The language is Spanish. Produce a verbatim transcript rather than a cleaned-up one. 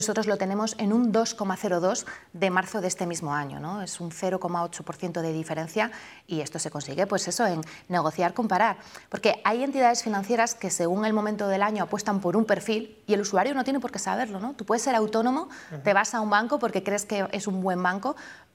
Nosotros lo tenemos en un dos coma cero dos de marzo de este mismo año, ¿no? Es un cero coma ocho por ciento de diferencia y esto se consigue, pues eso, en negociar, comparar. Porque hay entidades financieras que según el momento del año apuestan por un perfil y el usuario no tiene por qué saberlo, ¿no? Tú puedes ser autónomo, te vas a un banco porque crees que es un buen banco,